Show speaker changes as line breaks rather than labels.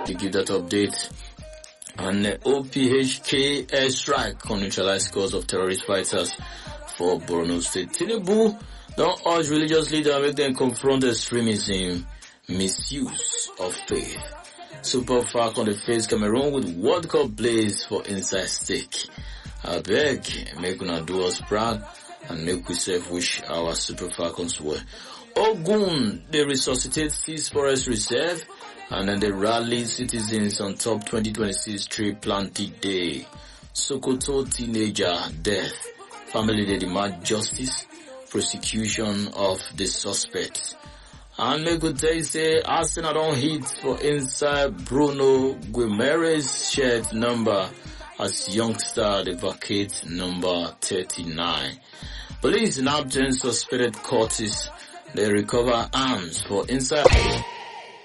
to give that update. And OPHK airstrike on neutralized scores of terrorist fighters for Borno State. Tinubu don't urge religious leaders to make them confront extremism, misuse of faith. Super Falcons they face Cameroon with World Cup blaze for inside stake. I beg, make una do us proud and make we self wish our Super Falcons well. Ogun, they resuscitate Seas Forest Reserve and then they rally citizens on top 2026 tree planting day. Sokoto teenager death. Family they demand justice, prosecution of the suspects. And make good day say Arsenal don't hit for inside Bruno Guimaraes shirt number as youngster they vacate number 39. Police now turn suspected Curtis. They recover arms for inside